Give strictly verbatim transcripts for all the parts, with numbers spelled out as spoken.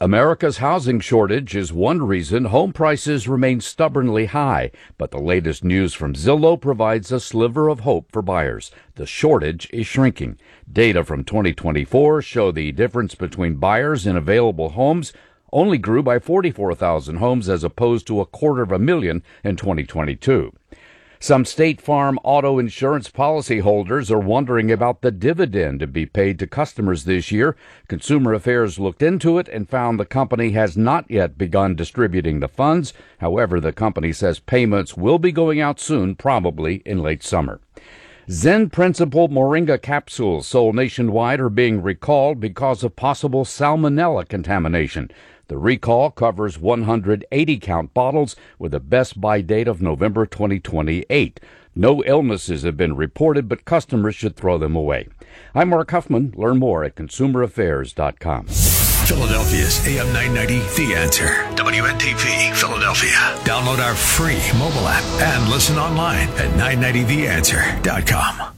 America's housing shortage is one reason home prices remain stubbornly high, but the latest news from Zillow provides a sliver of hope for buyers. The shortage is shrinking. Data from twenty twenty-four show the difference between buyers and available homes only grew by forty-four thousand homes as opposed to a quarter of a million in twenty twenty-two. Some State Farm auto insurance policyholders are wondering about the dividend to be paid to customers this year. Consumer Affairs looked into it and found the company has not yet begun distributing the funds. However, the company says payments will be going out soon, probably in late summer. Zen Principle Moringa capsules sold nationwide are being recalled because of possible salmonella contamination. The recall covers one hundred eighty count bottles with a best-by date of November twenty twenty-eight. No illnesses have been reported, but customers should throw them away. I'm Mark Huffman. Learn more at consumer affairs dot com. Philadelphia's A M nine ninety, The Answer. W N T P, Philadelphia. Download our free mobile app and listen online at nine ninety the answer dot com.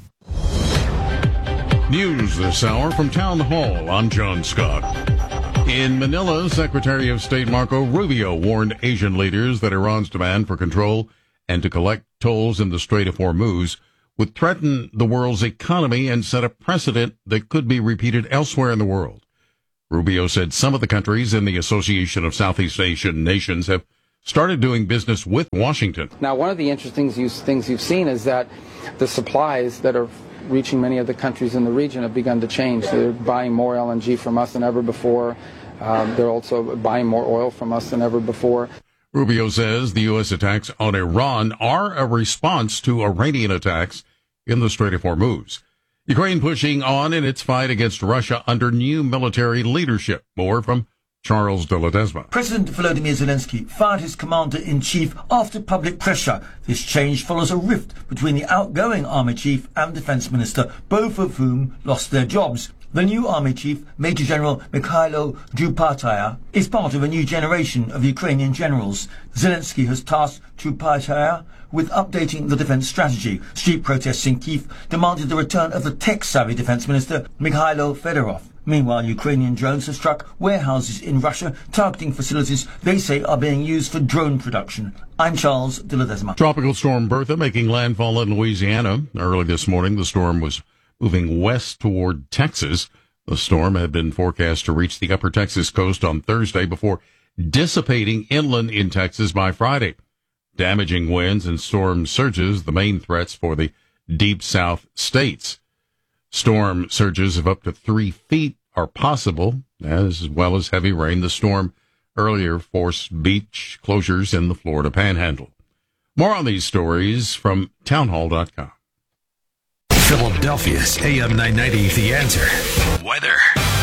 News this hour from Town Hall. I'm John Scott. In Manila, Secretary of State Marco Rubio warned Asian leaders that Iran's demand for control and to collect tolls in the Strait of Hormuz would threaten the world's economy and set a precedent that could be repeated elsewhere in the world. Rubio said some of the countries in the Association of Southeast Asian Nations have started doing business with Washington. Now, one of the interesting things you've seen is that the supplies that are reaching many of the countries in the region have begun to change. They're buying more L N G from us than ever before. Um, they're also buying more oil from us than ever before. Rubio says the U S attacks on Iran are a response to Iranian attacks in the Strait of Hormuz. Ukraine pushing on in its fight against Russia under new military leadership. More from Charles de Ledesma. President Volodymyr Zelensky fired his commander-in-chief after public pressure. This change follows a rift between the outgoing army chief and defense minister, both of whom lost their jobs. The new army chief, Major General Mikhailo Drupataya, is part of a new generation of Ukrainian generals. Zelensky has tasked Drupataya with updating the defense strategy. Street protests in Kyiv demanded the return of the tech-savvy defense minister, Mikhailo Fedorov. Meanwhile, Ukrainian drones have struck warehouses in Russia, targeting facilities they say are being used for drone production. I'm Charles de Ledesma. Tropical storm Bertha making landfall in Louisiana. Early this morning, the storm was moving west toward Texas. The storm had been forecast to reach the upper Texas coast on Thursday before dissipating inland in Texas by Friday. Damaging winds and storm surges, the main threats for the deep south states. Storm surges of up to three feet are possible, as well as heavy rain. The storm earlier forced beach closures in the Florida Panhandle. More on these stories from townhall dot com. Philadelphia's A M nine ninety, The Answer. Weather.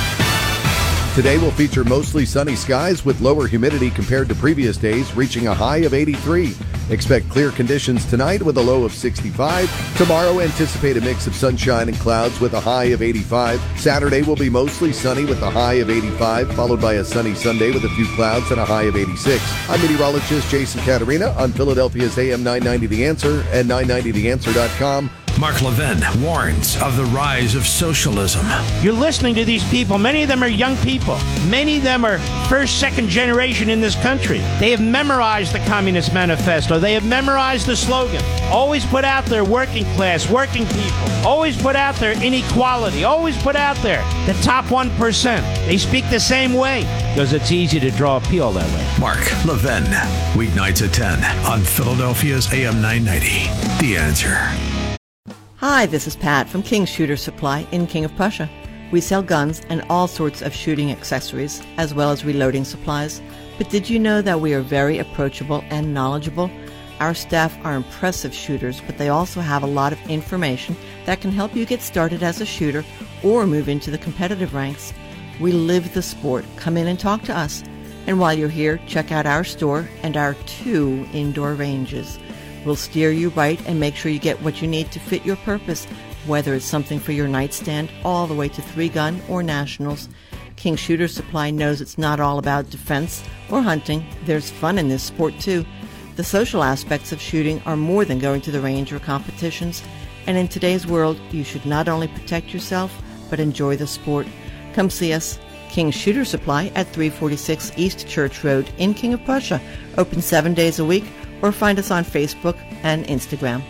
Today will feature mostly sunny skies with lower humidity compared to previous days, reaching a high of eighty-three. Expect clear conditions tonight with a low of sixty-five. Tomorrow, anticipate a mix of sunshine and clouds with a high of eighty-five. Saturday will be mostly sunny with a high of eighty-five, followed by a sunny Sunday with a few clouds and a high of eighty-six. I'm meteorologist Jason Caterina on Philadelphia's A M nine ninety The Answer and nine ninety the answer dot com. Mark Levin warns of the rise of socialism. You're listening to these people. Many of them are young people. Many of them are first, second generation in this country. They have memorized the Communist Manifesto. They have memorized the slogan. Always put out there working class, working people. Always put out there inequality. Always put out there the top one percent. They speak the same way because it's easy to draw appeal that way. Mark Levin, weeknights at ten on Philadelphia's A M nine ninety. The Answer. Hi, this is Pat from King Shooter Supply in King of Prussia. We sell guns and all sorts of shooting accessories, as well as reloading supplies. But did you know that we are very approachable and knowledgeable? Our staff are impressive shooters, but they also have a lot of information that can help you get started as a shooter or move into the competitive ranks. We live the sport. Come in and talk to us. And while you're here, check out our store and our two indoor ranges. We'll steer you right and make sure you get what you need to fit your purpose, whether it's something for your nightstand all the way to three-gun or nationals. King Shooter Supply knows it's not all about defense or hunting. There's fun in this sport, too. The social aspects of shooting are more than going to the range or competitions. And in today's world, you should not only protect yourself, but enjoy the sport. Come see us. King Shooter Supply at three forty-six East Church Road in King of Prussia. Open seven days a week, or find us on Facebook and Instagram.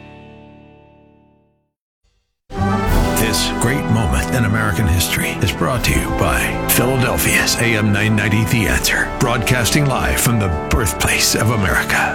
This great moment in American history is brought to you by Philadelphia's A M nine ninety The Answer, broadcasting live from the birthplace of America.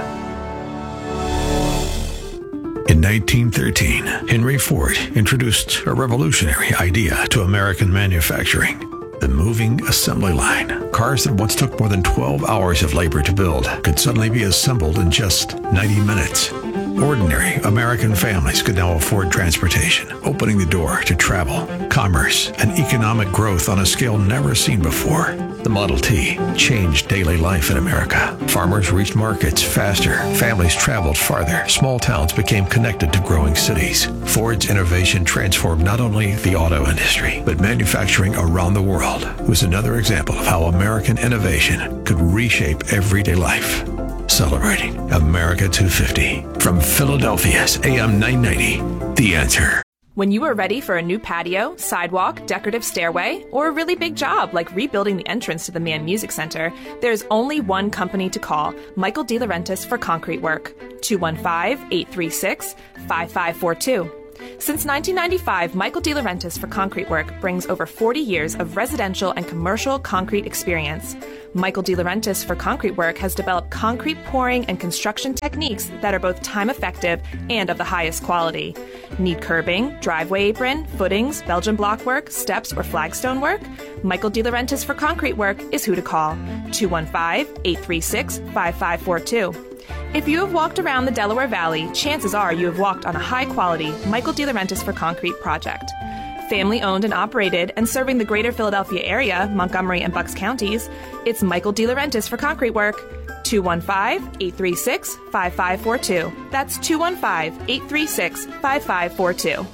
In nineteen thirteen, Henry Ford introduced a revolutionary idea to American manufacturing: the moving assembly line. Cars that once took more than twelve hours of labor to build could suddenly be assembled in just ninety minutes. Ordinary American families could now afford transportation, opening the door to travel, commerce, and economic growth on a scale never seen before. The Model T changed daily life in America. Farmers reached markets faster, families traveled farther, small towns became connected to growing cities. Ford's innovation transformed not only the auto industry, but manufacturing around the world. It was another example of how American innovation could reshape everyday life. Celebrating America two fifty from Philadelphia's A M nine ninety, The Answer. When you are ready for a new patio, sidewalk, decorative stairway, or a really big job like rebuilding the entrance to the Mann Music Center, there's only one company to call: Michael De Laurentiis for concrete work. two one five, eight three six, five five four two. Since nineteen ninety-five, Michael De Laurentiis for concrete work brings over forty years of residential and commercial concrete experience. Michael De Laurentiis for concrete work has developed concrete pouring and construction techniques that are both time-effective and of the highest quality. Need curbing, driveway apron, footings, Belgian block work, steps, or flagstone work? Michael De Laurentiis for concrete work is who to call. two one five, eight three six, five five four two. If you have walked around the Delaware Valley, chances are you have walked on a high-quality Michael De Laurentiis for concrete project. Family-owned and operated and serving the greater Philadelphia area, Montgomery and Bucks counties, it's Michael De Laurentiis for concrete work. two one five, eight three six, five five four two. That's two one five, eight three six, five five four two.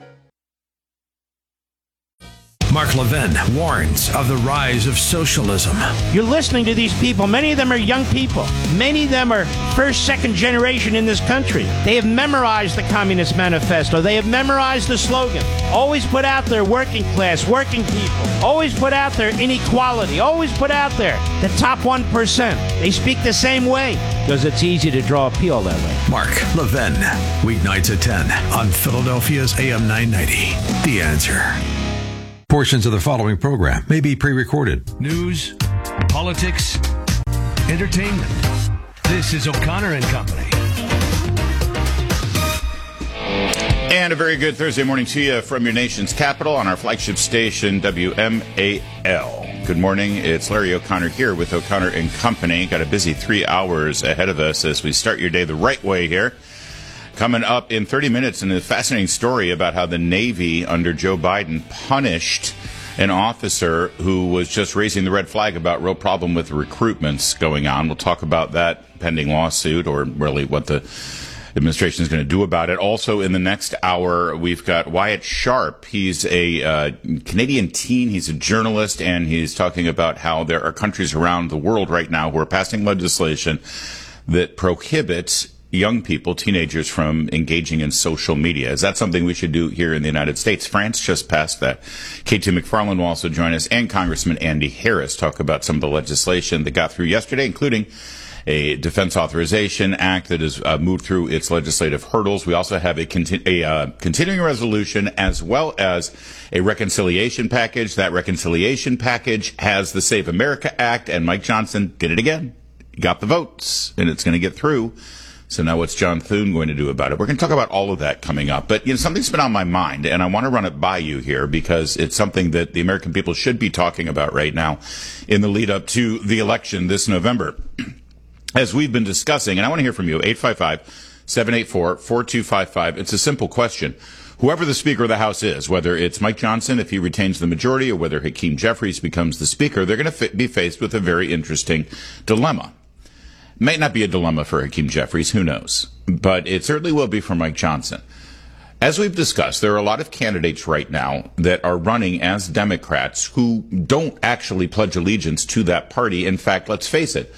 Mark Levin warns of the rise of socialism. You're listening to these people. Many of them are young people. Many of them are first, second generation in this country. They have memorized the Communist Manifesto. They have memorized the slogan. Always put out there working class, working people. Always put out there inequality. Always put out there the top one percent. They speak the same way because it's easy to draw appeal that way. Mark Levin, weeknights at ten on Philadelphia's A M nine ninety. The Answer. Portions of the following program may be pre-recorded. News, politics, entertainment. This is O'Connor and Company. And a very good Thursday morning to you from your nation's capital on our flagship station, W M A L. Good morning. It's Larry O'Connor here with O'Connor and Company. Got a busy three hours ahead of us as we start your day the right way here. Coming up in thirty minutes, and a fascinating story about how the Navy under Joe Biden punished an officer who was just raising the red flag about real problem with recruitments going on. We'll talk about that pending lawsuit, or really what the administration is going to do about it. Also, in the next hour, we've got Wyatt Sharp. He's a uh, Canadian teen. He's a journalist, and he's talking about how there are countries around the world right now who are passing legislation that prohibits young people, teenagers, from engaging in social media. Is that something we should do here in the United States? France just passed that. K T McFarland will also join us, and Congressman Andy Harris talk about some of the legislation that got through yesterday, including a Defense Authorization Act that has uh, moved through its legislative hurdles. We also have a, conti- a uh, continuing resolution as well as a reconciliation package. That reconciliation package has the Save America Act, and Mike Johnson did it again. He got the votes, and it's going to get through. So now what's John Thune going to do about it? We're going to talk about all of that coming up. But, you know, something's been on my mind, and I want to run it by you here because it's something that the American people should be talking about right now in the lead up to the election this November. As we've been discussing, and I want to hear from you, eight five five, seven eight four, four two five five. It's a simple question. Whoever the Speaker of the House is, whether it's Mike Johnson if he retains the majority or whether Hakeem Jeffries becomes the Speaker, they're going to be faced with a very interesting dilemma. May not be a dilemma for Hakeem Jeffries, who knows? But it certainly will be for Mike Johnson. As we've discussed, there are a lot of candidates right now that are running as Democrats who don't actually pledge allegiance to that party. In fact, let's face it,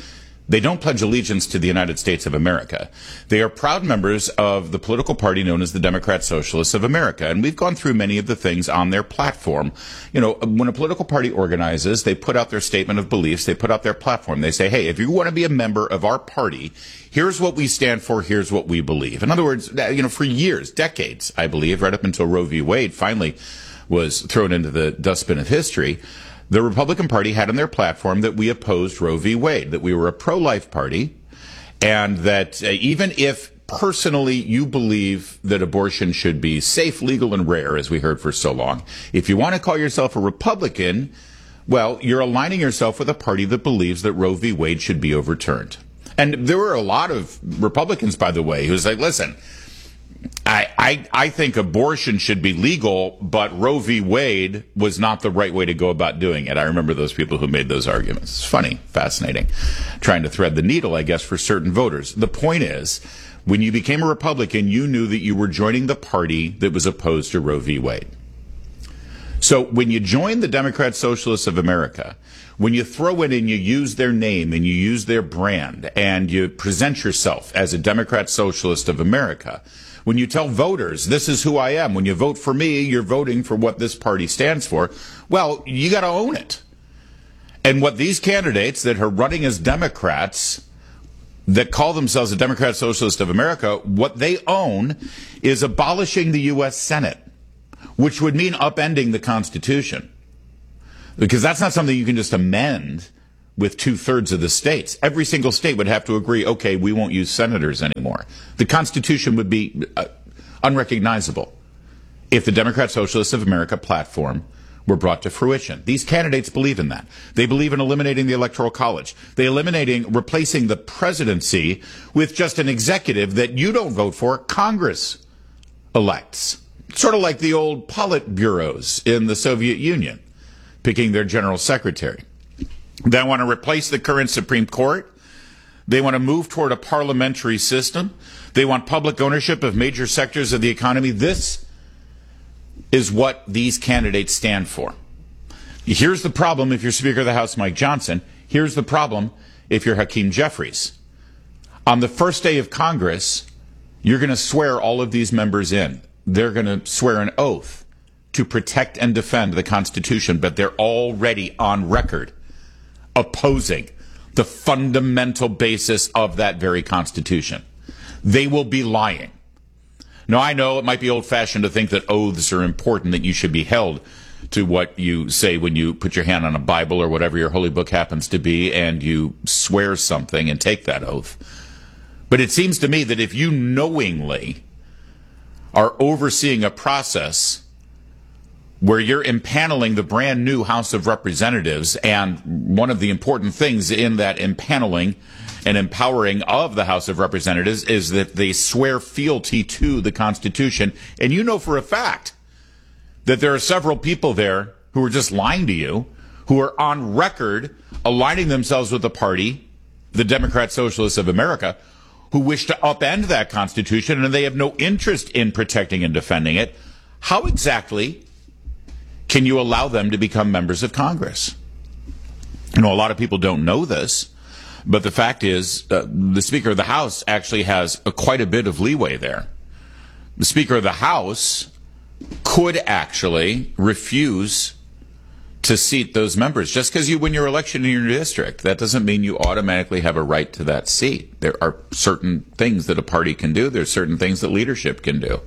They don't pledge allegiance to the United States of America. They are proud members of the political party known as the Democrat Socialists of America. And we've gone through many of the things on their platform. You know, when a political party organizes, they put out their statement of beliefs. They put out their platform. They say, hey, if you want to be a member of our party, here's what we stand for. Here's what we believe. In other words, you know, for years, decades, I believe, right up until Roe v. Wade finally was thrown into the dustbin of history, the Republican Party had on their platform that we opposed Roe v. Wade, that we were a pro-life party, and that uh, even if personally you believe that abortion should be safe, legal, and rare, as we heard for so long, if you want to call yourself a Republican, well, you're aligning yourself with a party that believes that Roe v. Wade should be overturned. And there were a lot of Republicans, by the way, who was like, listen, I, I, I think abortion should be legal, but Roe v. Wade was not the right way to go about doing it. I remember those people who made those arguments. It's funny, fascinating, trying to thread the needle, I guess, for certain voters. The point is, when you became a Republican, you knew that you were joining the party that was opposed to Roe v. Wade. So when you join the Democrat Socialists of America, when you throw in and you use their name and you use their brand and you present yourself as a Democrat Socialist of America, when you tell voters, this is who I am, when you vote for me, you're voting for what this party stands for, well, you got to own it. And what these candidates that are running as Democrats that call themselves the Democrat Socialist of America, what they own is abolishing the U S Senate, which would mean upending the Constitution. Because that's not something you can just amend with two-thirds of the states. Every single state would have to agree, okay, we won't use senators anymore. The Constitution would be uh, unrecognizable if the Democrat Socialists of America platform were brought to fruition. These candidates believe in that. They believe in eliminating the Electoral College. They eliminating, replacing the presidency with just an executive that you don't vote for, Congress elects. Sort of like the old Politburos in the Soviet Union, picking their general secretary. They want to replace the current Supreme Court. They want to move toward a parliamentary system. They want public ownership of major sectors of the economy. This is what these candidates stand for. Here's the problem if you're Speaker of the House Mike Johnson. Here's the problem if you're Hakeem Jeffries. On the first day of Congress, you're going to swear all of these members in. They're going to swear an oath to protect and defend the Constitution, but they're already on record opposing the fundamental basis of that very Constitution. They will be lying. Now, I know it might be old-fashioned to think that oaths are important, that you should be held to what you say when you put your hand on a Bible or whatever your holy book happens to be, and you swear something and take that oath. But it seems to me that if you knowingly are overseeing a process where you're impaneling the brand new House of Representatives, and one of the important things in that impaneling and empowering of the House of Representatives is that they swear fealty to the Constitution, and you know for a fact that there are several people there who are just lying to you, who are on record aligning themselves with the party, the Democrat Socialists of America, who wish to upend that Constitution, and they have no interest in protecting and defending it. How exactly can you allow them to become members of Congress? You know, a lot of people don't know this, but the fact is uh, the Speaker of the House actually has a, quite a bit of leeway there. The Speaker of the House could actually refuse to seat those members. Just because you win your election in your district, that doesn't mean you automatically have a right to that seat. There are certain things that a party can do. There's certain things that leadership can do.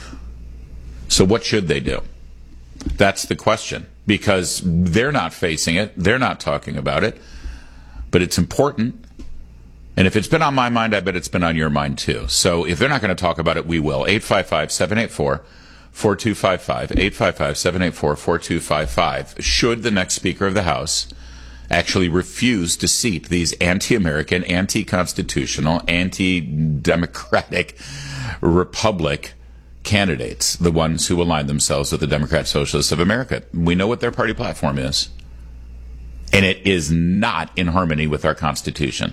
So what should they do? That's the question, because they're not facing it. They're not talking about it, but it's important. And if it's been on my mind, I bet it's been on your mind too. So if they're not going to talk about it, we will. eight five five, seven eight four, four two five five, eight five five, seven eight four, four two five five. Should the next Speaker of the House actually refuse to seat these anti-American, anti-constitutional, anti-democratic republic candidates, the ones who align themselves with the Democrat Socialists of America? We know what their party platform is, and it is not in harmony with our Constitution.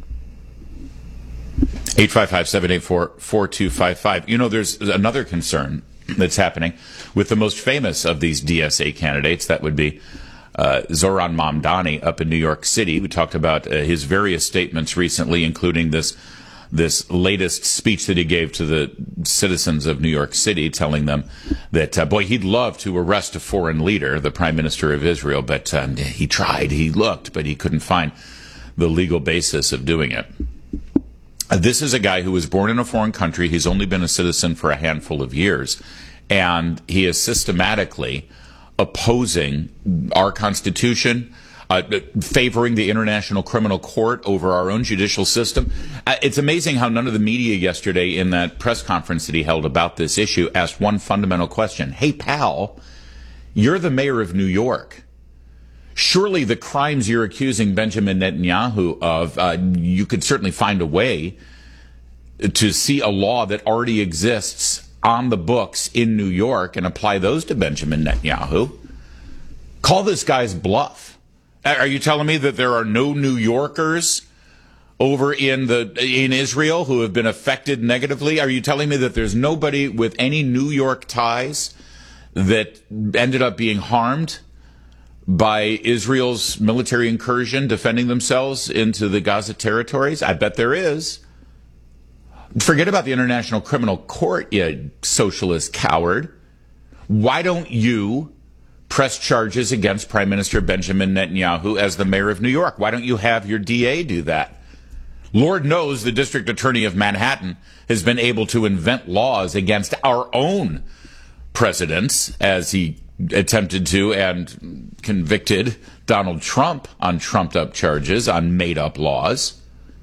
eight five five, seven eight four, four two five five. You know, there's another concern that's happening with the most famous of these D S A candidates. That would be uh, Zoran Mamdani up in New York City. We talked about uh, his various statements recently, including this this latest speech that he gave to the citizens of New York City, telling them that, uh, boy, he'd love to arrest a foreign leader, the Prime Minister of Israel, but um, he tried, he looked, but he couldn't find the legal basis of doing it. Uh, this is a guy who was born in a foreign country. He's only been a citizen for a handful of years, and he is systematically opposing our Constitution, Uh, favoring the International Criminal Court over our own judicial system. Uh, it's amazing how none of the media yesterday in that press conference that he held about this issue asked one fundamental question. Hey, pal, you're the mayor of New York. Surely the crimes you're accusing Benjamin Netanyahu of, uh, you could certainly find a way to see a law that already exists on the books in New York and apply those to Benjamin Netanyahu. Call this guy's bluff. Are you telling me that there are no New Yorkers over in the in Israel who have been affected negatively? Are you telling me that there's nobody with any New York ties that ended up being harmed by Israel's military incursion defending themselves into the Gaza territories? I bet there is. Forget about the International Criminal Court, you socialist coward. Why don't you press charges against Prime Minister Benjamin Netanyahu as the mayor of New York? Why don't you have your D A do that? Lord knows the district attorney of Manhattan has been able to invent laws against our own presidents, as he attempted to and convicted Donald Trump on trumped-up charges, on made-up laws.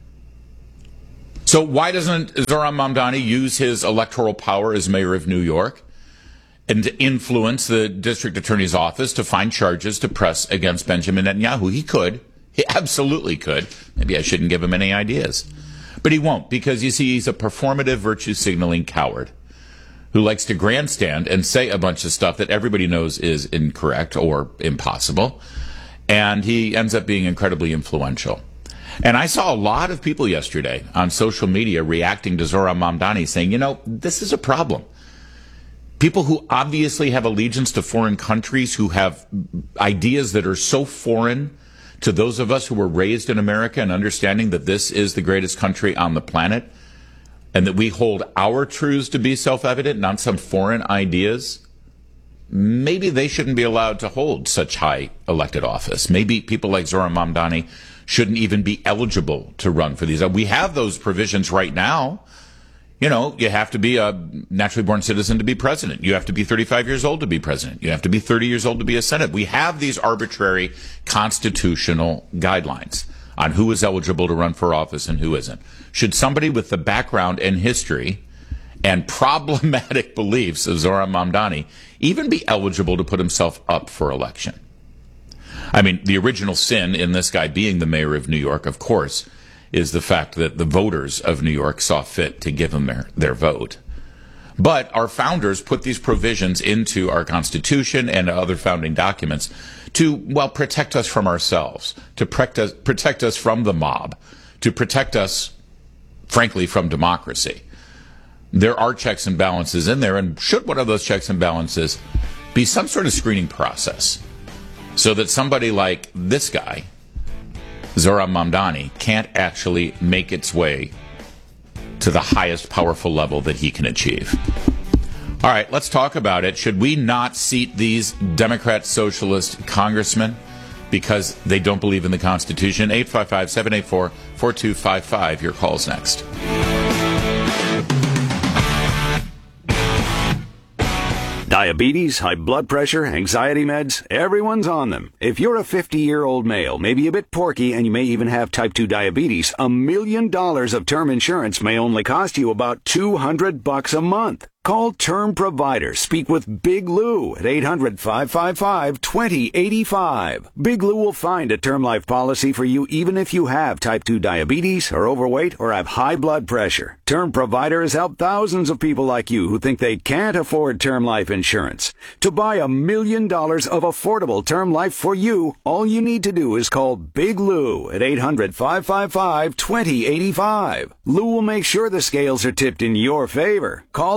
So why doesn't Zoran Mamdani use his electoral power as mayor of New York and to influence the district attorney's office to find charges to press against Benjamin Netanyahu? He could. He absolutely could. Maybe I shouldn't give him any ideas. But he won't, because, you see, he's a performative virtue-signaling coward who likes to grandstand and say a bunch of stuff that everybody knows is incorrect or impossible. And he ends up being incredibly influential. And I saw a lot of people yesterday on social media reacting to Zoran Mamdani saying, you know, this is a problem. People who obviously have allegiance to foreign countries, who have ideas that are so foreign to those of us who were raised in America and understanding that this is the greatest country on the planet and that we hold our truths to be self-evident, not some foreign ideas, maybe they shouldn't be allowed to hold such high elected office. Maybe people like Zoran Mamdani shouldn't even be eligible to run for these. We have those provisions right now. You know, you have to be a naturally born citizen to be president. You have to be thirty-five years old to be president. You have to be thirty years old to be a Senate. We have these arbitrary constitutional guidelines on who is eligible to run for office and who isn't. Should somebody with the background and history and problematic beliefs of Zoran Mamdani even be eligible to put himself up for election? I mean, the original sin in this guy being the mayor of New York, of course, is the fact that the voters of New York saw fit to give him their, their vote. But our founders put these provisions into our Constitution and other founding documents to, well, protect us from ourselves, to protect us, protect us from the mob, to protect us, frankly, from democracy. There are checks and balances in there, and should one of those checks and balances be some sort of screening process so that somebody like this guy, Zoran Mamdani, can't actually make its way to the highest powerful level that he can achieve. All right, let's talk about it. Should we not seat these Democrat socialist congressmen because they don't believe in the Constitution? eight five five, seven eight four, four two five five. Your call's next. Diabetes, high blood pressure, anxiety meds, everyone's on them. If you're a fifty-year-old male, maybe a bit porky, and you may even have type two diabetes, a million dollars of term insurance may only cost you about two hundred bucks a month. Call Term Provider. Speak with Big Lou at eight hundred, five five five, two zero eight five. Big Lou will find a term life policy for you even if you have type two diabetes, are overweight, or have high blood pressure. Term Provider has helped thousands of people like you who think they can't afford term life insurance. To buy a million dollars of affordable term life for you, all you need to do is call Big Lou at eight hundred, five five five, two zero eight five. Lou will make sure the scales are tipped in your favor. Call eight hundred,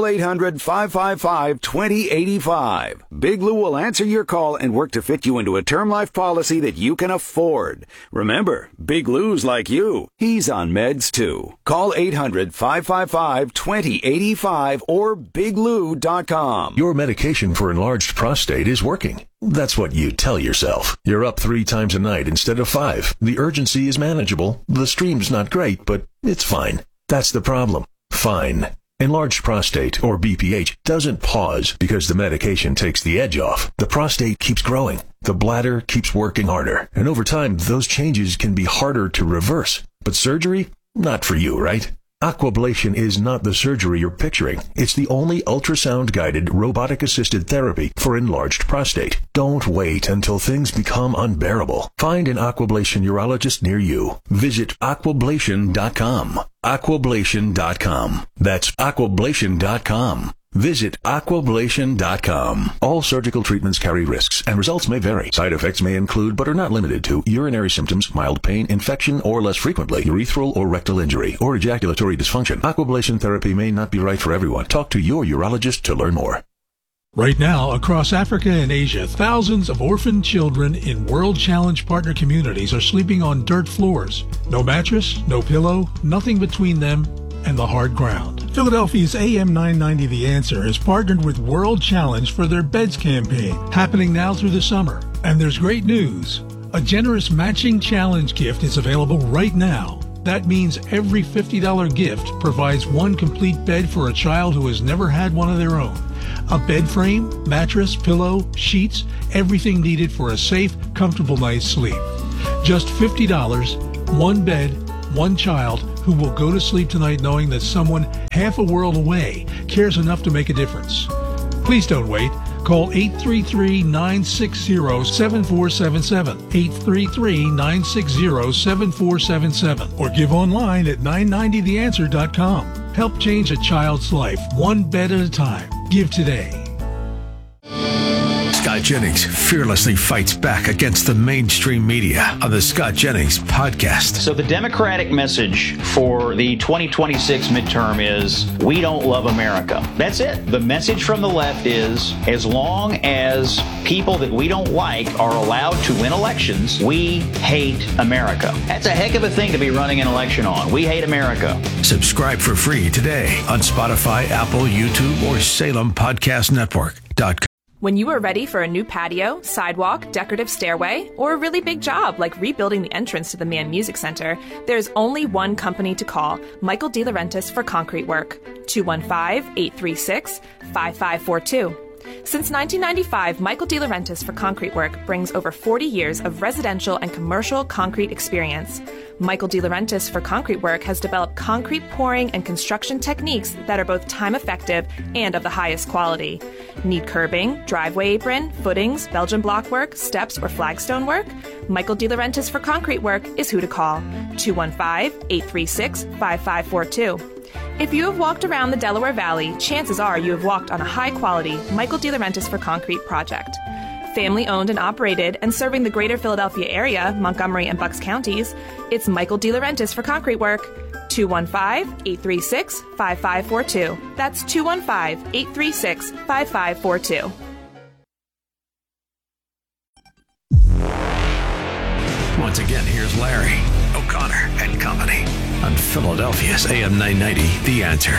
hundred, five five five, two zero eight five. Big Lou will answer your call and work to fit you into a term life policy that you can afford. Remember, Big Lou's like you. He's on meds too. Call eight hundred, five five five, two zero eight five or big lou dot com. Your medication for enlarged prostate is working. That's what you tell yourself. You're up three times a night instead of five. The urgency is manageable. The stream's not great, but it's fine. That's the problem. Fine. Enlarged prostate, or B P H, doesn't pause because the medication takes the edge off. The prostate keeps growing. The bladder keeps working harder. And over time, those changes can be harder to reverse. But surgery? Not for you, right? Aquablation is not the surgery you're picturing. It's the only ultrasound-guided, robotic-assisted therapy for enlarged prostate. Don't wait until things become unbearable. Find an Aquablation urologist near you. Visit aquablation dot com. aquablation dot com. That's aquablation dot com. Visit aquablation dot com. All surgical treatments carry risks, and results may vary. Side effects may include, but are not limited to, urinary symptoms, mild pain, infection, or less frequently, urethral or rectal injury, or ejaculatory dysfunction. Aquablation therapy may not be right for everyone. Talk to your urologist to learn more. Right now, across Africa and Asia, thousands of orphan children in World Challenge partner communities are sleeping on dirt floors. No mattress, no pillow, nothing between them and the hard ground. Philadelphia's A M nine ninety The Answer has partnered with World Challenge for their Beds campaign, happening now through the summer. And there's great news. A generous matching challenge gift is available right now. That means every fifty dollars gift provides one complete bed for a child who has never had one of their own. A bed frame, mattress, pillow, sheets, everything needed for a safe, comfortable night's sleep. Just fifty dollars, one bed, one child who will go to sleep tonight knowing that someone half a world away cares enough to make a difference. Please don't wait. Call eight three three, nine six zero, seven four seven seven, eight three three, nine six zero, seven four seven seven, or give online at nine ninety the answer dot com. Help change a child's life one bed at a time. Give today. Scott Jennings fearlessly fights back against the mainstream media on the Scott Jennings podcast. So the Democratic message for the twenty twenty-six midterm is, we don't love America. That's it. The message from the left is, as long as people that we don't like are allowed to win elections, we hate America. That's a heck of a thing to be running an election on. We hate America. Subscribe for free today on Spotify, Apple, YouTube, or Salem Podcast Network dot com. When you are ready for a new patio, sidewalk, decorative stairway, or a really big job like rebuilding the entrance to the Mann Music Center, there's only one company to call, Michael DeLaurentis for concrete work. two one five, eight three six, five five four two. Since nineteen ninety-five, Michael DeLaurentis for concrete work brings over forty years of residential and commercial concrete experience. Michael DeLaurentis for concrete work has developed concrete pouring and construction techniques that are both time-effective and of the highest quality. Need curbing, driveway apron, footings, Belgian block work, steps, or flagstone work? Michael DeLaurentis for concrete work is who to call. two one five, eight three six, five five four two. If you have walked around the Delaware Valley, chances are you have walked on a high-quality Michael DeLaurentis for concrete project. Family-owned and operated and serving the greater Philadelphia area, Montgomery and Bucks counties, it's Michael DeLaurentis for concrete work. two one five, eight three six, five five four two. That's two one five, eight three six, five five four two. Once again, here's Larry O'Connor and Company on Philadelphia's A M nine ninety, The Answer.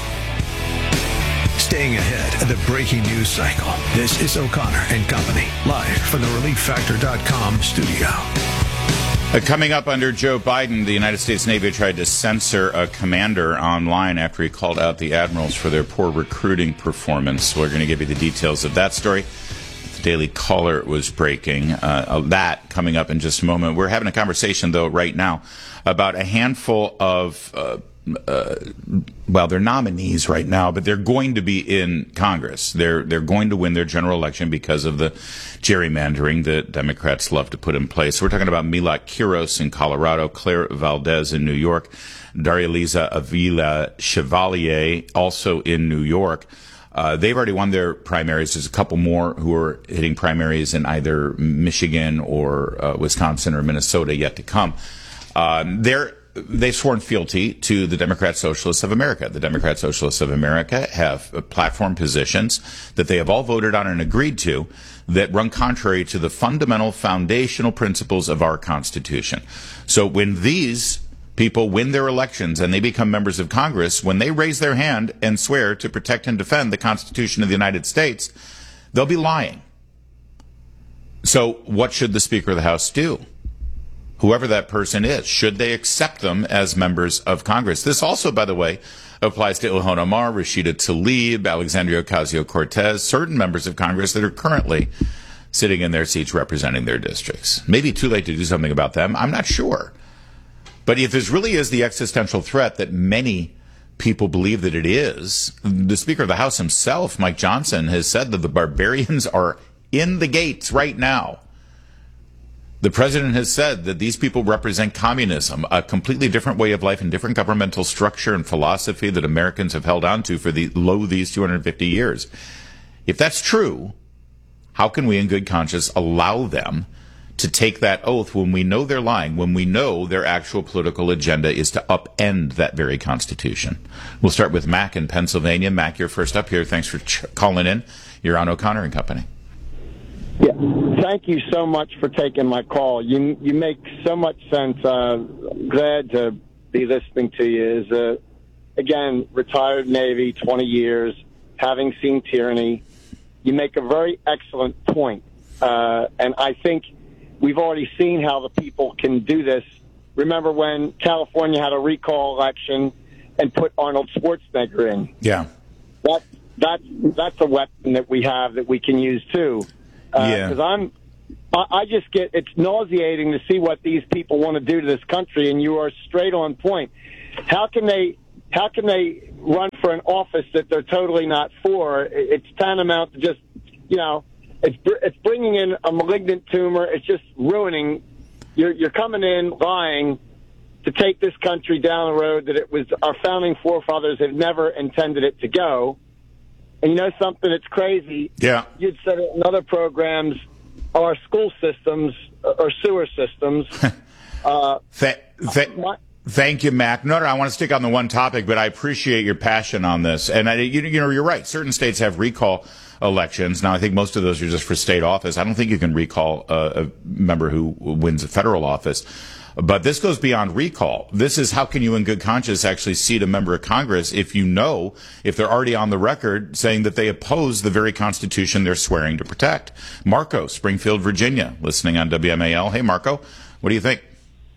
Staying ahead of the breaking news cycle, this is O'Connor and Company, live from the relief factor dot com studio. Uh, coming up under Joe Biden, the United States Navy tried to censor a commander online after he called out the admirals for their poor recruiting performance. We're going to give you the details of that story. The Daily Caller was breaking. Uh, that coming up in just a moment. We're having a conversation, though, right now about a handful of, uh, uh, well, they're nominees right now, but they're going to be in Congress. They're they're going to win their general election because of the gerrymandering that Democrats love to put in place. We're talking about Milot Quiros in Colorado, Claire Valdez in New York, Daria-Liza Avila Chevalier also in New York. Uh, they've already won their primaries. There's a couple more who are hitting primaries in either Michigan or uh, Wisconsin or Minnesota yet to come. Um, they're they've sworn fealty to the Democrat Socialists of America. The Democrat Socialists of America have platform positions that they have all voted on and agreed to that run contrary to the fundamental foundational principles of our Constitution. So when these people win their elections and they become members of Congress, when they raise their hand and swear to protect and defend the Constitution of the United States, they'll be lying. So what should the Speaker of the House do? Whoever that person is, should they accept them as members of Congress? This also, by the way, applies to Ilhan Omar, Rashida Tlaib, Alexandria Ocasio-Cortez, certain members of Congress that are currently sitting in their seats representing their districts. Maybe too late to do something about them. I'm not sure. But if this really is the existential threat that many people believe that it is, the Speaker of the House himself, Mike Johnson, has said that the barbarians are in the gates right now. The president has said that these people represent communism, a completely different way of life and different governmental structure and philosophy that Americans have held on to for the lo these two hundred fifty years. If that's true, how can we in good conscience allow them to take that oath when we know they're lying, when we know their actual political agenda is to upend that very Constitution? We'll start with Mac in Pennsylvania. Mac, you're first up here. Thanks for ch- calling in. You're on O'Connor and Company. Yeah, thank you so much for taking my call. You you make so much sense. Uh, glad to be listening to you. As a, again, retired Navy, twenty years, having seen tyranny, you make a very excellent point. Uh, and I think we've already seen how the people can do this. Remember when California had a recall election and put Arnold Schwarzenegger in? Yeah. That, that, that's a weapon that we have that we can use, too. Because uh, yeah. I'm, I, I just get, it's nauseating to see what these people want to do to this country, and you are straight on point. How can they, how can they run for an office that they're totally not for? It's tantamount to just, you know, it's it's bringing in a malignant tumor. It's just ruining. You're you're coming in lying to take this country down the road that it was our founding forefathers had never intended it to go. And you know something that's crazy? Yeah. You'd said it in other programs, our school systems or sewer systems. uh, th- th- my, thank you, Mac. No, no, I want to stick on the one topic, but I appreciate your passion on this. And, I, you, you know, you're right. Certain states have recall elections. Now, I think most of those are just for state office. I don't think you can recall a, a member who wins a federal office. But this goes beyond recall. This is how can you in good conscience actually seat a member of Congress if you know, if they're already on the record saying that they oppose the very Constitution they're swearing to protect. Marco, Springfield, Virginia, listening on W M A L. Hey, Marco, what do you think?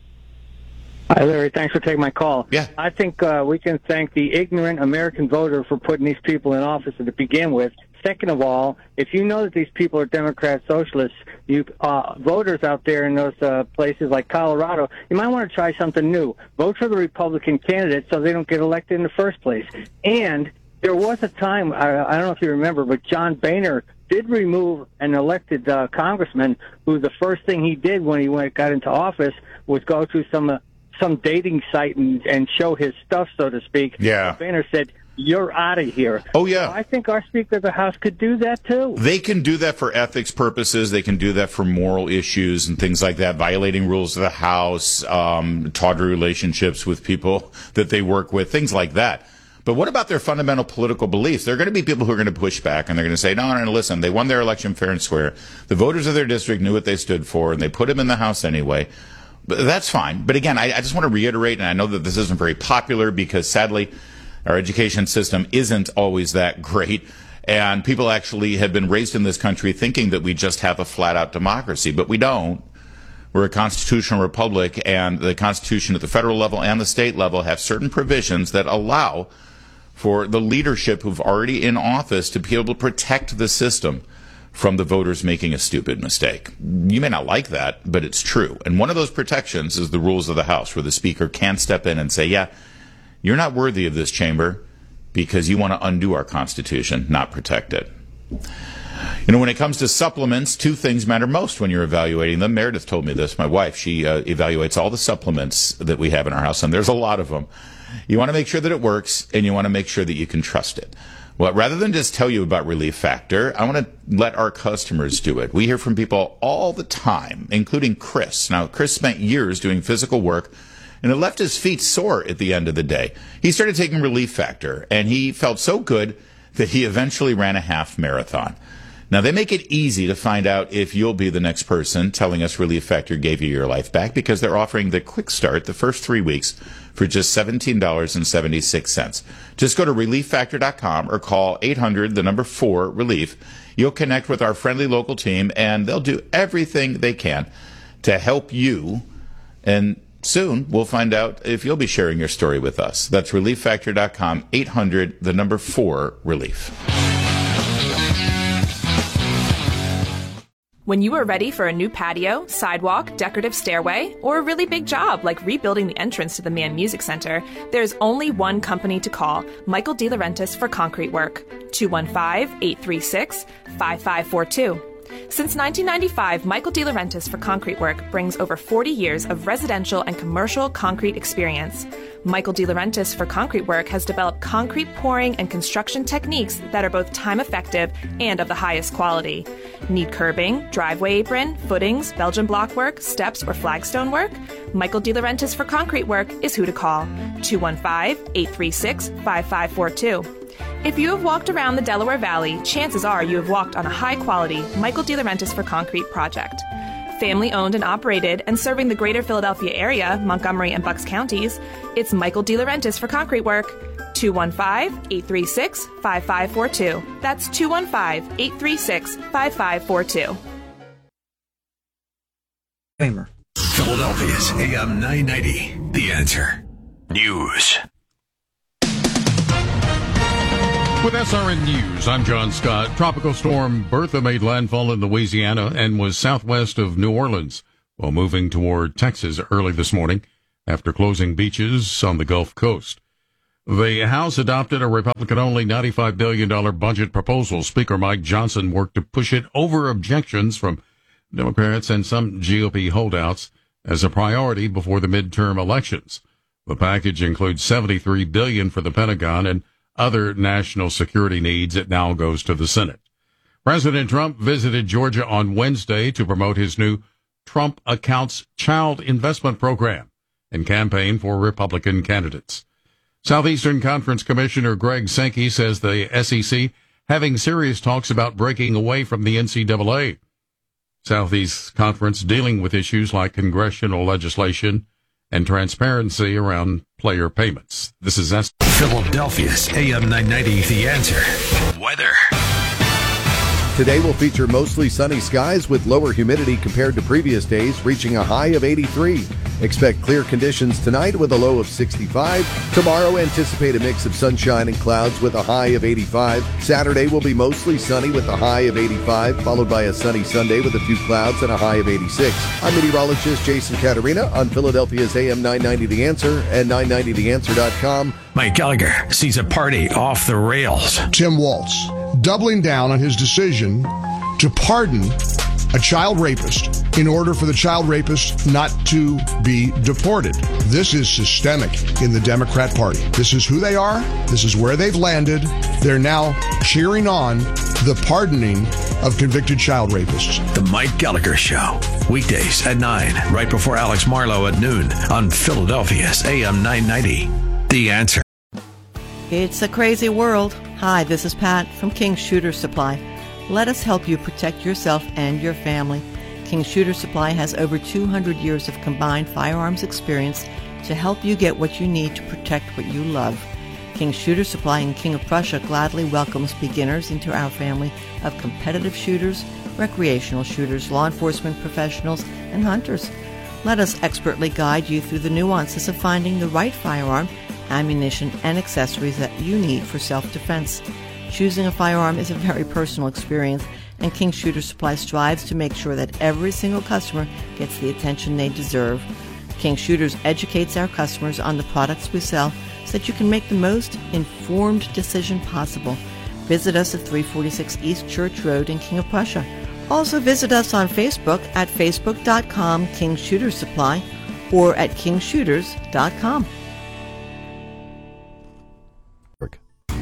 Hi, Larry. Thanks for taking my call. Yeah. I think uh, we can thank the ignorant American voter for putting these people in office to begin with. Second of all, if you know that these people are Democrat socialists, you uh, voters out there in those uh, places like Colorado, you might want to try something new. Vote for the Republican candidate so they don't get elected in the first place. And there was a time, I, I don't know if you remember, but John Boehner did remove an elected uh, congressman who the first thing he did when he went got into office was go to some uh, some dating site and, and show his stuff, so to speak. Yeah. Boehner said, "You're out of here." Oh, yeah. So I think our Speaker of the House could do that, too. They can do that for ethics purposes. They can do that for moral issues and things like that, violating rules of the House, um, tawdry relationships with people that they work with, things like that. But what about their fundamental political beliefs? There are going to be people who are going to push back, and they're going to say, no, no, no, listen, they won their election fair and square. The voters of their district knew what they stood for, and they put them in the House anyway. But that's fine. But again, I, I just want to reiterate, and I know that this isn't very popular because, sadly, our education system isn't always that great, and people actually have been raised in this country thinking that we just have a flat-out democracy, but we don't. We're a constitutional republic, and the Constitution at the federal level and the state level have certain provisions that allow for the leadership who've already in office to be able to protect the system from the voters making a stupid mistake. You may not like that, but it's true. And one of those protections is the rules of the House, where the Speaker can step in and say, yeah, you're not worthy of this chamber because you want to undo our Constitution, not protect it. You know, when it comes to supplements, two things matter most when you're evaluating them. Meredith told me this, my wife. She uh, evaluates all the supplements that we have in our house, and there's a lot of them. You want to make sure that it works, and you want to make sure that you can trust it. Well, rather than just tell you about Relief Factor, I want to let our customers do it. We hear from people all the time, including Chris. Now, Chris spent years doing physical work and it left his feet sore at the end of the day. He started taking Relief Factor, and he felt so good that he eventually ran a half marathon. Now, they make it easy to find out if you'll be the next person telling us Relief Factor gave you your life back, because they're offering the quick start the first three weeks for just seventeen dollars and seventy-six cents. Just go to relief factor dot com or call eight hundred, the number four, relief. You'll connect with our friendly local team, and they'll do everything they can to help you. And soon we'll find out if you'll be sharing your story with us. That's relief factor dot com, eight hundred, the number four, relief. When you are ready for a new patio, sidewalk, decorative stairway, or a really big job like rebuilding the entrance to the Mann Music Center, there's only one company to call, Michael DeLaurentis for concrete work. two one five, eight three six, five five four two. Since nineteen ninety-five, Michael DeLaurentis for concrete work brings over forty years of residential and commercial concrete experience. Michael DeLaurentis for concrete work has developed concrete pouring and construction techniques that are both time-effective and of the highest quality. Need curbing, driveway apron, footings, Belgian block work, steps, or flagstone work? Michael DeLaurentis for concrete work is who to call. two one five, eight three six, five five four two. If you have walked around the Delaware Valley, chances are you have walked on a high-quality Michael DeLaurentis for concrete project. Family owned and operated and serving the greater Philadelphia area, Montgomery and Bucks counties, it's Michael DeLaurentis for concrete work. two one five, eight three six, five five four two. That's two one five, eight three six, five five four two. Philadelphia's A M nine ninety, The Answer. News. With S R N News, I'm John Scott. Tropical storm Bertha made landfall in Louisiana and was southwest of New Orleans while moving toward Texas early this morning after closing beaches on the Gulf Coast. The House adopted a Republican-only ninety-five billion dollars budget proposal. Speaker Mike Johnson worked to push it over objections from Democrats and some G O P holdouts as a priority before the midterm elections. The package includes seventy-three billion dollars for the Pentagon and other national security needs. It now goes to the Senate. President Trump visited Georgia on Wednesday to promote his new Trump Accounts Child Investment Program and campaign for Republican candidates. Southeastern Conference Commissioner Greg Sankey says the S E C having serious talks about breaking away from the N C double A. Southeast Conference dealing with issues like congressional legislation and transparency around player payments. This is S- Philadelphia's A M nine ninety, The Answer. Weather. Today will feature mostly sunny skies with lower humidity compared to previous days, reaching a high of eighty-three. Expect clear conditions tonight with a low of sixty-five. Tomorrow, anticipate a mix of sunshine and clouds with a high of eighty-five. Saturday will be mostly sunny with a high of eighty-five, followed by a sunny Sunday with a few clouds and a high of eighty-six. I'm meteorologist Jason Caterina on Philadelphia's A M nine ninety The Answer and nine ninety the answer dot com. Mike Gallagher sees a party off the rails. Tim Walz doubling down on his decision to pardon a child rapist in order for the child rapist not to be deported. This is systemic in the Democrat Party. This is who they are. This is where they've landed. They're now cheering on the pardoning of convicted child rapists. The Mike Gallagher Show, weekdays at nine, right before Alex Marlowe at noon on Philadelphia's A M nine ninety. The Answer. It's a crazy world. Hi, this is Pat from King Shooter Supply. Let us help you protect yourself and your family. King Shooter Supply has over two hundred years of combined firearms experience to help you get what you need to protect what you love. King Shooter Supply in King of Prussia gladly welcomes beginners into our family of competitive shooters, recreational shooters, law enforcement professionals, and hunters. Let us expertly guide you through the nuances of finding the right firearm, ammunition, and accessories that you need for self-defense. Choosing a firearm is a very personal experience, and King Shooter Supply strives to make sure that every single customer gets the attention they deserve. King Shooters educates our customers on the products we sell so that you can make the most informed decision possible. Visit us at three forty-six East Church Road in King of Prussia. Also visit us on Facebook at facebook dot com King Shooter Supply or at king shooters dot com.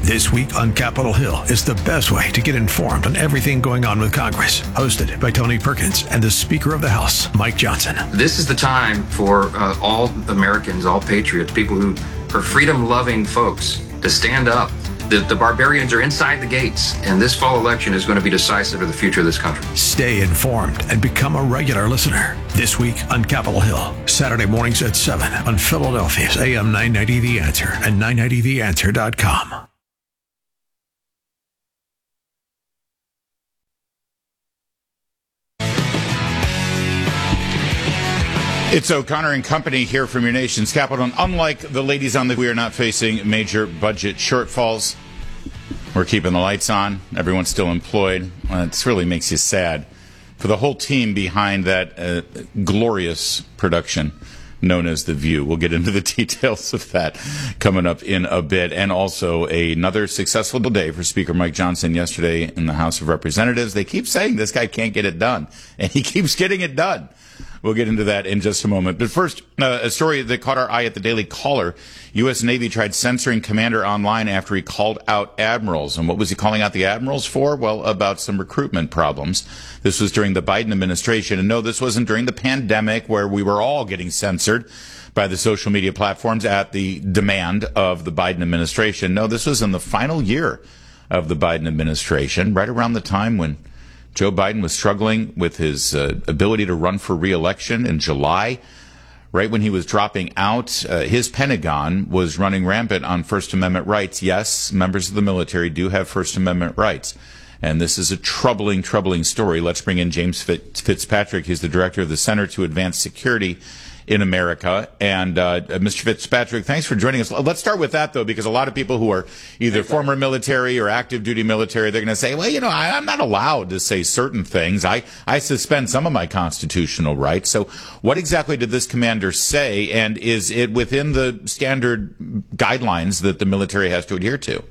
This Week on Capitol Hill is the best way to get informed on everything going on with Congress. Hosted by Tony Perkins and the Speaker of the House, Mike Johnson. This is the time for uh, all Americans, all patriots, people who are freedom-loving folks to stand up. The, the barbarians are inside the gates, and this fall election is going to be decisive for the future of this country. Stay informed and become a regular listener. This Week on Capitol Hill, Saturday mornings at seven on Philadelphia's A M nine ninety The Answer and nine ninety the answer dot com. It's O'Connor and Company here from your nation's capital. And unlike the ladies on the, we are not facing major budget shortfalls. We're keeping the lights on. Everyone's still employed. Uh, it really makes you sad for the whole team behind that uh, glorious production known as The View. We'll get into the details of that coming up in a bit. And also another successful day for Speaker Mike Johnson yesterday in the House of Representatives. They keep saying this guy can't get it done, and he keeps getting it done. We'll get into that in just a moment. But first, uh, a story that caught our eye at the Daily Caller. U S. Navy tried censoring Commander online after he called out admirals. And what was he calling out the admirals for? Well, about some recruitment problems. This was during the Biden administration. And no, this wasn't during the pandemic where we were all getting censored by the social media platforms at the demand of the Biden administration. No, this was in the final year of the Biden administration, right around the time when Joe Biden was struggling with his uh, ability to run for re-election in July. Right when he was dropping out, uh, his Pentagon was running rampant on First Amendment rights. Yes, members of the military do have First Amendment rights. And this is a troubling, troubling story. Let's bring in James Fitzpatrick. He's the director of the Center to Advance Security in America. And uh, Mister Fitzpatrick, thanks for joining us. Let's start with that, though, because a lot of people who are either former military or active duty military, they're going to say, well, you know, I, I'm not allowed to say certain things. I, I suspend some of my constitutional rights. So what exactly did this commander say, and is it within the standard guidelines that the military has to adhere to?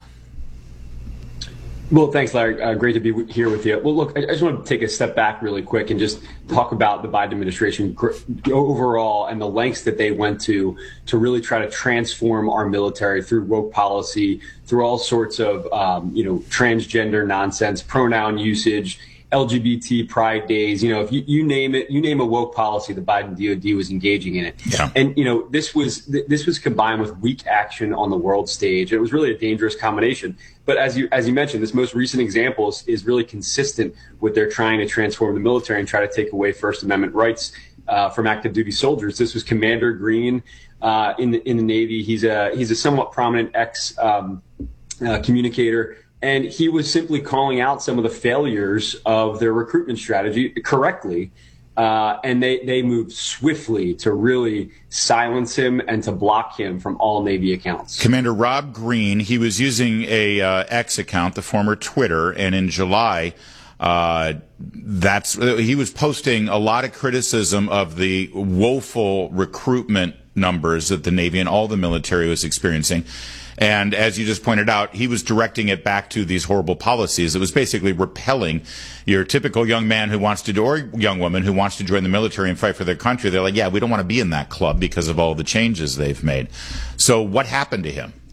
Well, thanks, Larry. Uh, great to be here with you. Well, look, I just want to take a step back really quick and just talk about the Biden administration overall and the lengths that they went to to really try to transform our military through woke policy, through all sorts of, um, you know, transgender nonsense, pronoun usage, L G B T pride days. You know, if you, you name it, you name a woke policy, the Biden D O D was engaging in it. Yeah. And, you know, this was this was combined with weak action on the world stage. It was really a dangerous combination. But as you as you mentioned, this most recent example is, is really consistent with their trying to transform the military and try to take away First Amendment rights uh, from active duty soldiers. This was Commander Green uh, in the in the Navy. He's a he's a somewhat prominent ex um, uh, communicator. And he was simply calling out some of the failures of their recruitment strategy correctly. Uh, and they, they moved swiftly to really silence him and to block him from all Navy accounts. Commander Rob Green, he was using a uh, X account, the former Twitter, and in July, uh, that's he was posting a lot of criticism of the woeful recruitment numbers that the Navy and all the military was experiencing. And as you just pointed out, he was directing it back to these horrible policies. It was basically repelling your typical young man who wants to do, or young woman who wants to join the military and fight for their country. They're like, yeah, we don't want to be in that club because of all the changes they've made. So what happened to him?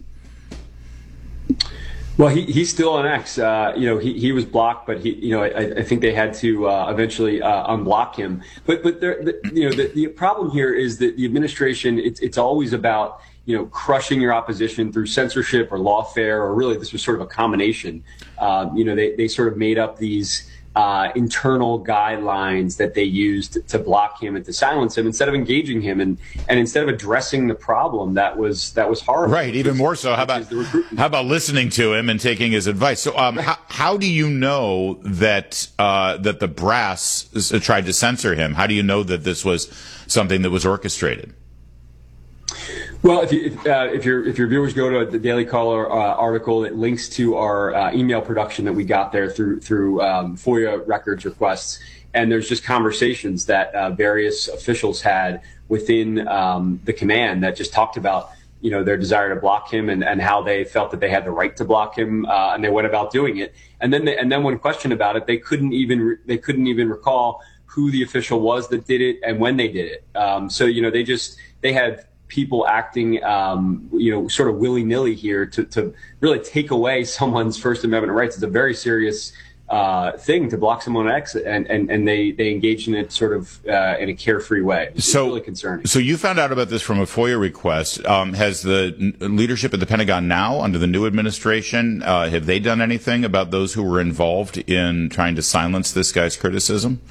Well, he, he's still on X. Uh, you know, he, he was blocked, but he, you know, I, I think they had to uh, eventually uh, unblock him. But but there, the, you know, the, the problem here is that the administration, it's it's always about, you know, crushing your opposition through censorship or lawfare, or really this was sort of a combination. Um, you know, they, they sort of made up these uh, internal guidelines that they used to block him and to silence him instead of engaging him and, and instead of addressing the problem that was that was horrible. Right, even more so. How about how about listening to him and taking his advice? So, um, how how do you know that uh, that the brass tried to censor him? How do you know that this was something that was orchestrated? Well, if, you, if, uh, if your if your viewers go to the Daily Caller uh, article, it links to our uh, email production that we got there through through um, FOIA records requests, and there's just conversations that uh, various officials had within um, the command that just talked about, you know, their desire to block him and, and how they felt that they had the right to block him, uh, and they went about doing it. And then they, and then when questioned about it, they couldn't even re- they couldn't even recall who the official was that did it and when they did it. Um, so you know they just they had people acting, um, you know, sort of willy-nilly here to, to really take away someone's First Amendment rights. It's a very serious uh, thing to block someone on X, and, and, and they, they engage in it sort of uh, in a carefree way. It's so, really concerning. So you found out about this from a FOIA request. Um, has the n- leadership at the Pentagon now, under the new administration, uh, have they done anything about those who were involved in trying to silence this guy's criticism?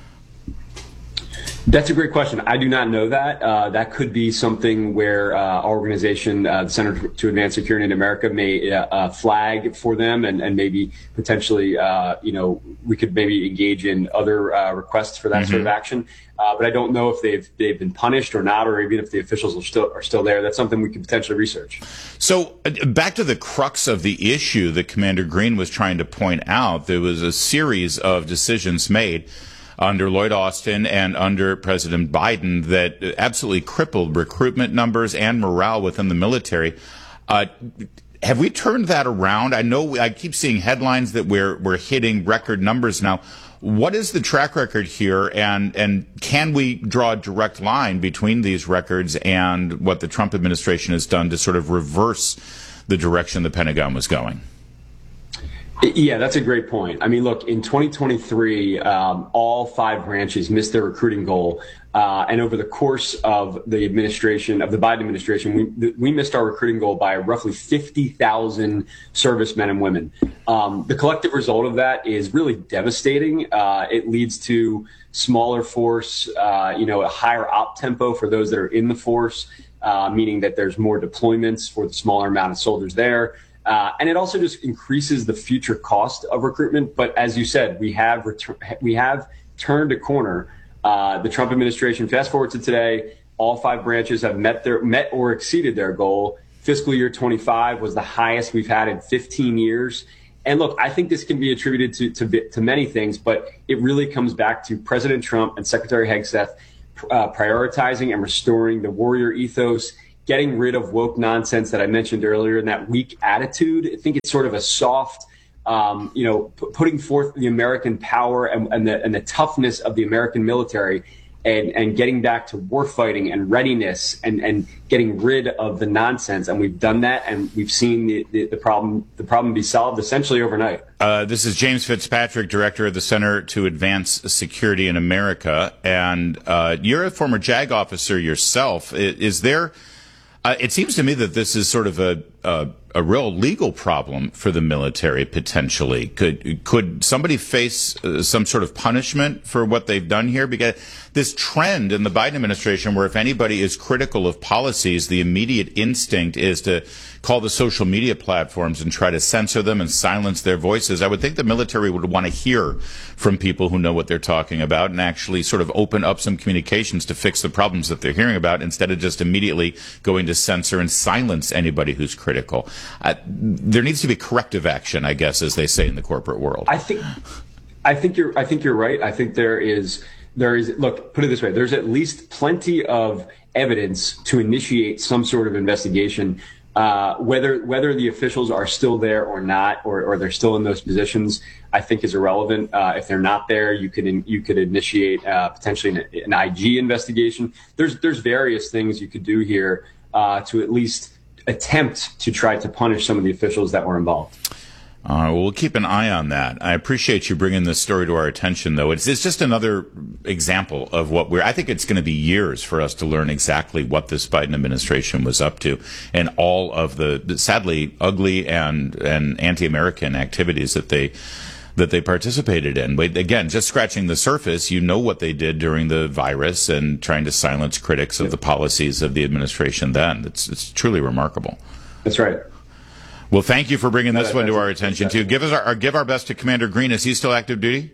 That's a great question. I do not know that. Uh, that could be something where uh, our organization, uh, the Center to Advance Security in America, may uh, uh, flag for them, and, and maybe potentially, uh, you know, we could maybe engage in other uh, requests for that mm-hmm. sort of action. Uh, but I don't know if they've they've been punished or not, or even if the officials are still are still there. That's something we could potentially research. So uh, back to the crux of the issue that Commander Green was trying to point out. There was a series of decisions made under Lloyd Austin and under President Biden that absolutely crippled recruitment numbers and morale within the military. Uh, have we turned that around? I know I keep seeing headlines that we're we're hitting record numbers now. What is the track record here, and and can we draw a direct line between these records and what the Trump administration has done to sort of reverse the direction the Pentagon was going? Yeah, that's a great point. I mean, look, in twenty twenty-three, um, all five branches missed their recruiting goal. Uh, and over the course of the administration, of the Biden administration, we we missed our recruiting goal by roughly fifty thousand servicemen and women. Um, the collective result of that is really devastating. Uh, it leads to smaller force, uh, you know, a higher op tempo for those that are in the force, uh, meaning that there's more deployments for the smaller amount of soldiers there. Uh, and it also just increases the future cost of recruitment. But as you said, we have retur- we have turned a corner. Uh, the Trump administration, fast forward to today, all five branches have met their met or exceeded their goal. Fiscal year twenty-five was the highest we've had in fifteen years. And look, I think this can be attributed to to, to many things, but it really comes back to President Trump and Secretary Hegseth uh, prioritizing and restoring the warrior ethos, getting rid of woke nonsense that I mentioned earlier, and that weak attitude. I think it's sort of a soft, um, you know, p- putting forth the American power and, and, the, and the toughness of the American military, and, and getting back to war fighting and readiness, and, and getting rid of the nonsense. And we've done that, and we've seen the, the, the problem the problem be solved essentially overnight. Uh, this is James Fitzpatrick, director of the Center to Advance Security in America, and uh, you're a former JAG officer yourself. Is, is there Uh, it seems to me that this is sort of a, a a real legal problem for the military potentially. Could could somebody face uh, some sort of punishment for what they've done here? Because this trend in the Biden administration, where if anybody is critical of policies, the immediate instinct is to call the social media platforms and try to censor them and silence their voices. I would think the military would want to hear from people who know what they're talking about and actually sort of open up some communications to fix the problems that they're hearing about, instead of just immediately going to censor and silence anybody who's critical. Uh, there needs to be corrective action, I guess, as they say in the corporate world. I think, I think you're, I think you're right. I think there is, there is. Look, put it this way: there's at least plenty of evidence to initiate some sort of investigation. Uh, whether whether the officials are still there or not, or, or they're still in those positions, I think is irrelevant. Uh, if they're not there, you could in, you could initiate uh, potentially an, an I G investigation. There's there's various things you could do here uh, to at least attempt to try to punish some of the officials that were involved. Uh, well, we'll keep an eye on that. I appreciate you bringing this story to our attention, though. It's, it's just another example of what we're, I think it's going to be years for us to learn exactly what this Biden administration was up to, and all of the, the sadly ugly and, and anti-American activities that they, that they participated in. But again, just scratching the surface, you know what they did during the virus and trying to silence critics of the policies of the administration then. It's, it's truly remarkable. That's right. Well, thank you for bringing this one to our attention, too. Give us our, our give our best to Commander Green. Is he still active duty?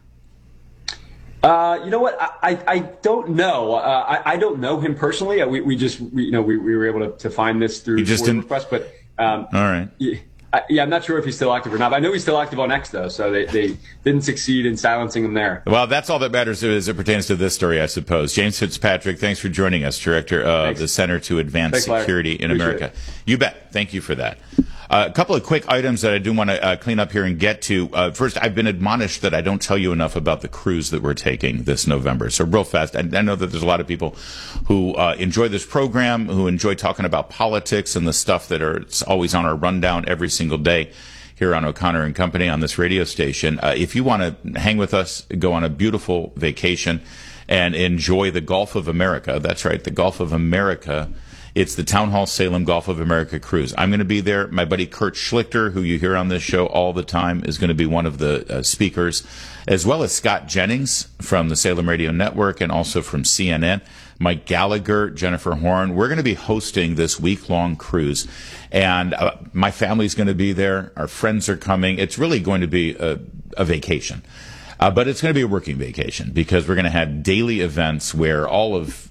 Uh, you know what? I, I, I don't know. Uh, I, I don't know him personally. We, we just, we, you know, we, we were able to, to find this through you just didn't... request, but um, all right. Yeah, I, yeah, I'm not sure if he's still active or not. But I know he's still active on X, though, so they, they didn't succeed in silencing him there. Well, that's all that matters as it pertains to this story, I suppose. James Fitzpatrick, thanks for joining us, Director of thanks. the Center to Advance thanks, Security in Appreciate America. It. You bet. Thank you for that. Uh, a couple of quick items that I do want to uh, clean up here and get to. Uh, first, I've been admonished that I don't tell you enough about the cruise that we're taking this November. So real fast, I, I know that there's a lot of people who uh, enjoy this program, who enjoy talking about politics and the stuff that are always on our rundown every single day here on O'Connor and Company on this radio station. Uh, if you want to hang with us, go on a beautiful vacation and enjoy the Gulf of America. That's right, the Gulf of America. It's the Town Hall Salem Gulf of America cruise. I'm going to be there. My buddy Kurt Schlichter, who you hear on this show all the time, is going to be one of the uh, speakers, as well as Scott Jennings from the Salem Radio Network and also from C N N. Mike Gallagher, Jennifer Horn. We're going to be hosting this week-long cruise, and uh, my family's going to be there. Our friends are coming. It's really going to be a, a vacation. Uh, but it's going to be a working vacation because we're going to have daily events where all of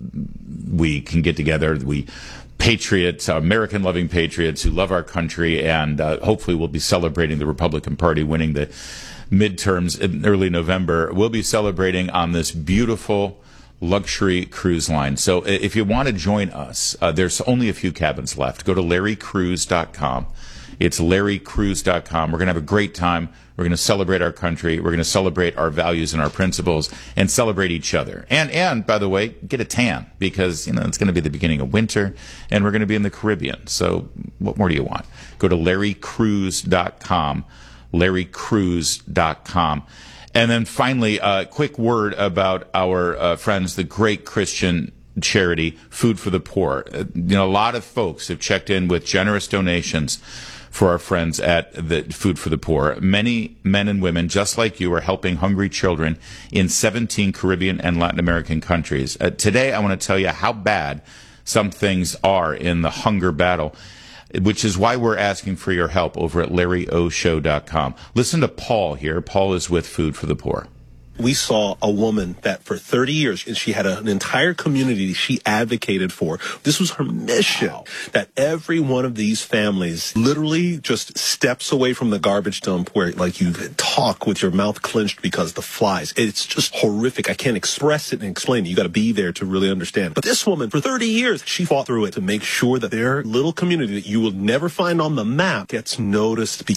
we can get together. We patriots, American-loving patriots who love our country, and uh, hopefully we'll be celebrating the Republican Party winning the midterms in early November. We'll be celebrating on this beautiful luxury cruise line. So if you want to join us, uh, there's only a few cabins left. Go to larry cruise dot com. It's larry cruise dot com. We're going to have a great time. We're going to celebrate our country. We're going to celebrate our values and our principles and celebrate each other. And, and by the way, get a tan because, you know, it's going to be the beginning of winter and we're going to be in the Caribbean. So what more do you want? Go to larry cruise dot com, larry cruise dot com. And then finally, a uh, quick word about our uh, friends, the great Christian charity, Food for the Poor. Uh, you know, a lot of folks have checked in with generous donations for our friends at the Food for the Poor. Many men and women, just like you, are helping hungry children in seventeen Caribbean and Latin American countries. Uh, today, I want to tell you how bad some things are in the hunger battle, which is why we're asking for your help over at larry o show dot com. Listen to Paul here. Paul is with Food for the Poor. We saw a woman that for thirty years, and she had a, an entire community she advocated for. This was her mission, wow. That every one of these families literally just steps away from the garbage dump where, like, you talk with your mouth clenched because the flies. It's just horrific. I can't express it and explain it. You got to be there to really understand. But this woman, for thirty years, she fought through it to make sure that their little community that you will never find on the map gets noticed